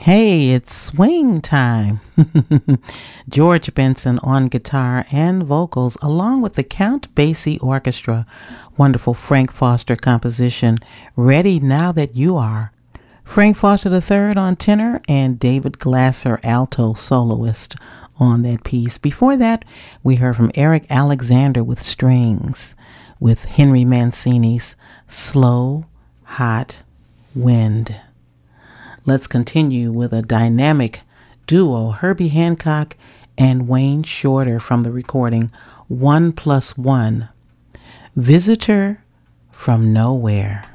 Hey, it's swing time. George Benson on guitar and vocals, along with the Count Basie Orchestra. Wonderful Frank Foster composition, Ready Now That You Are. Frank Foster III on tenor and David Glasser, alto soloist on that piece. Before that, we heard from Eric Alexander with strings, with Henry Mancini's Slow, Hot Wind. Let's continue with a dynamic duo, Herbie Hancock and Wayne Shorter, from the recording 1+1, Visitor from Nowhere.